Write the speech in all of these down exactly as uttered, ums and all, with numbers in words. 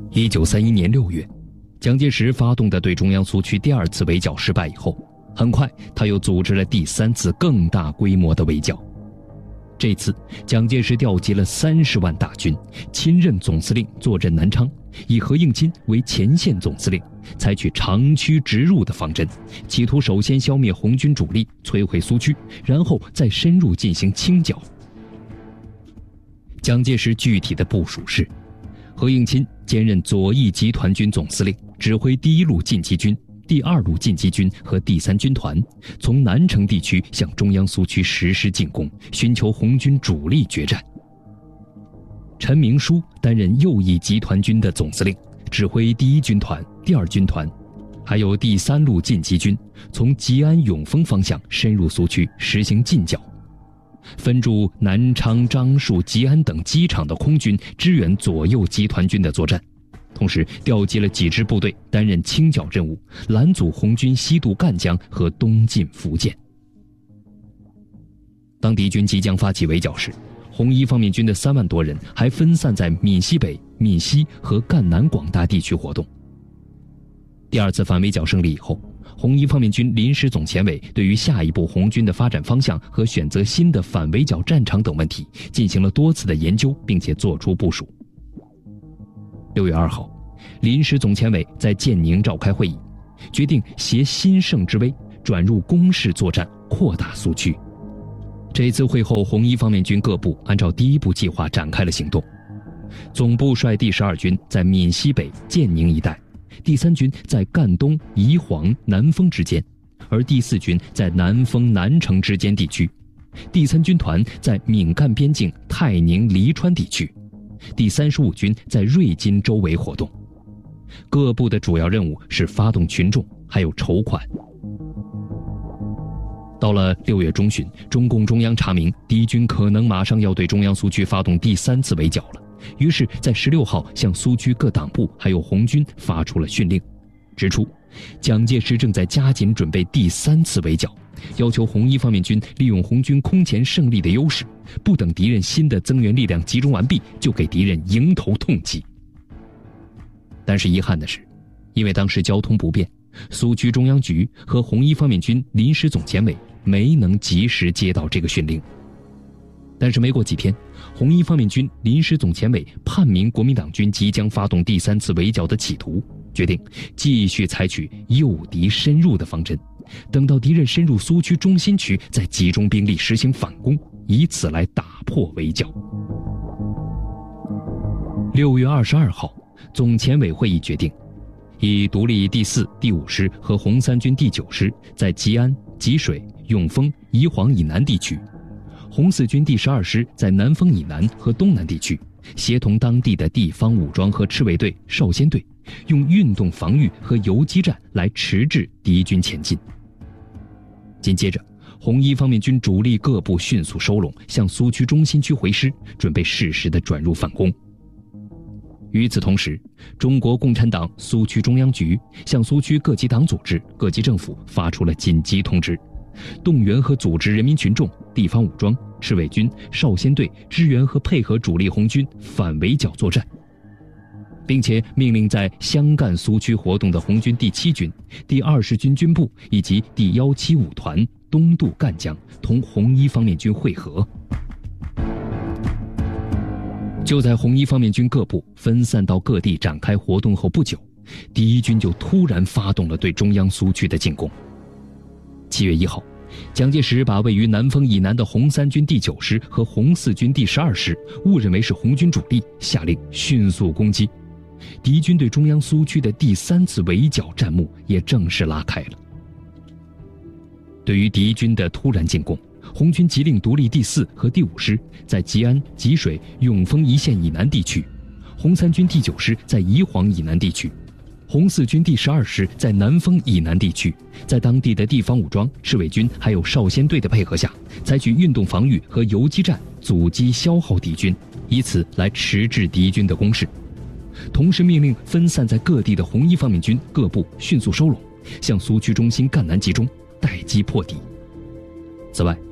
一九三一年六月，蒋介石发动的对中央苏区第二次围剿失败以后，很快他又组织了第三次更大规模的围剿。这次蒋介石调集了三十万大军，亲任总司令坐镇南昌，以何应钦为前线总司令，采取长驱直入的方针，企图首先消灭红军主力，摧毁苏区，然后再深入进行清剿。蒋介石具体的部署是：何应钦兼任左翼集团军总司令，指挥第一路进击军、第二路进击军和第三军团，从南城地区向中央苏区实施进攻，寻求红军主力决战。陈明书担任右翼集团军的总司令，指挥第一军团、第二军团，还有第三路进击军，从吉安、永丰方向深入苏区，实行进剿。分驻南昌、樟树、吉安等机场的空军支援左右集团军的作战，同时调集了几支部队担任清剿任务，拦阻红军西渡赣江和东进福建。当敌军即将发起围剿时，红一方面军的三万多人还分散在闽西北、闽西和赣南广大地区活动。第二次反围剿胜利以后，红一方面军临时总前委对于下一步红军的发展方向和选择新的反围剿战场等问题进行了多次的研究，并且作出部署。六月二号，临时总前委在建宁召开会议，决定携新胜之威，转入攻势作战，扩大苏区。这次会后，红一方面军各部按照第一步计划展开了行动。总部率第十二军在闽西北、建宁一带，第三军在赣东、宜黄、南丰之间，而第四军在南丰、南城之间地区，第三军团在闽赣边境泰宁、黎川地区，第三十五军在瑞金周围活动。各部的主要任务是发动群众，还有筹款。到了六月中旬，中共中央查明敌军可能马上要对中央苏区发动第三次围剿了，于是在十六号向苏区各党部还有红军发出了训令，指出蒋介石正在加紧准备第三次围剿，要求红一方面军利用红军空前胜利的优势，不等敌人新的增援力量集中完毕，就给敌人迎头痛击。但是遗憾的是，因为当时交通不便，苏区中央局和红一方面军临时总前委没能及时接到这个训令。但是没过几天，红一方面军临时总前委判明国民党军即将发动第三次围剿的企图，决定继续采取诱敌深入的方针，等到敌人深入苏区中心区，再集中兵力实行反攻，以此来打破围剿。六月二十二号，总前委会议决定，以独立第四、第五师和红三军第九师在吉安、吉水、永丰、宜黄以南地区，红四军第十二师在南丰以南和东南地区，协同当地的地方武装和赤卫队、少先队，用运动防御和游击战来迟滞敌军前进。紧接着，红一方面军主力各部迅速收拢，向苏区中心区回师，准备适时地转入反攻。与此同时，中国共产党苏区中央局向苏区各级党组织、各级政府发出了紧急通知，动员和组织人民群众、地方武装、赤卫军、少先队支援和配合主力红军反围剿作战，并且命令在湘赣苏区活动的红军第七军、第二十军军部以及第一七五团东渡赣江，同红一方面军会合。就在红一方面军各部分散到各地展开活动后不久，敌军就突然发动了对中央苏区的进攻。七月一号，蒋介石把位于南丰以南的红三军第九师和红四军第十二师误认为是红军主力，下令迅速攻击。敌军对中央苏区的第三次围剿战幕也正式拉开了。对于敌军的突然进攻，红军急令独立第四和第五师在吉安、吉水、永丰一线以南地区，红三军第九师在宜黄以南地区，红四军第十二师在南丰以南地区，在当地的地方武装、赤卫军还有少先队的配合下，采取运动防御和游击战，阻击消耗敌军，以此来迟滞敌军的攻势。同时命令分散在各地的红一方面军各部迅速收拢，向苏区中心赣南集中，待机破敌。此外，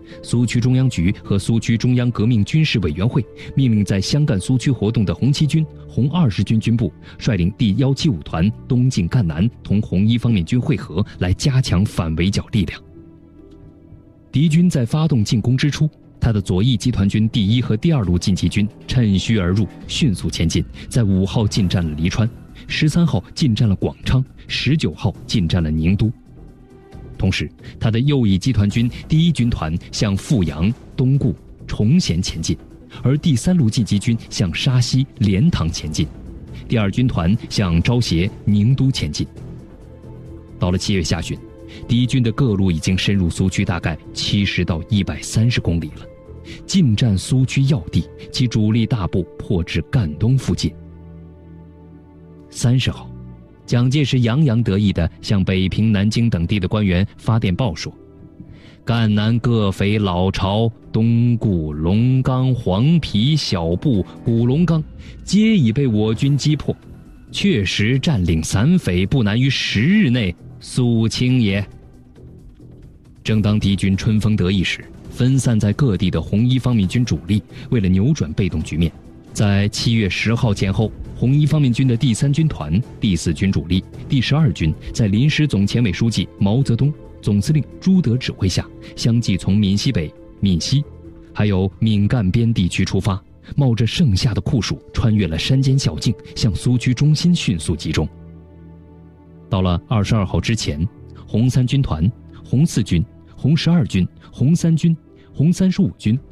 苏区中央局和苏区中央革命军事委员会命令在湘赣苏区活动的红七军、红二十军军部率领第一七五团东进赣南，同红一方面军会合，来加强反围剿力量。敌军在发动进攻之初，他的左翼集团军第一和第二路晋冀军趁虚而入，迅速前进，在五号进占了黎川，十三号进占了广昌，十九号进占了宁都。同时，他的右翼集团军第一军团向富阳、东固、崇贤前进，而第三路晋冀军向沙溪、莲塘前进，第二军团向招协、宁都前进。到了七月下旬，敌军的各路已经深入苏区大概七十到一百三十公里了，进占苏区要地，其主力大部迫至赣东附近。三十号，蒋介石洋洋得意地向北平、南京等地的官员发电报说：赣南各匪老巢、东固、龙冈、黄陂、小布、古龙冈，皆已被我军击破，确实占领散匪不难于十日内肃清也。正当敌军春风得意时，分散在各地的红一方面军主力为了扭转被动局面，在七月十号前后，红一方面军的第三军团、第四军主力、第十二军在临时总前委书记毛泽东、总司令朱德指挥下，相继从闽西北、闽西，还有闽赣边地区出发，冒着盛夏的酷暑，穿越了山间小径，向苏区中心迅速集中。到了二十二号之前，红三军团、红四军、红十二军、红三军、红三十五军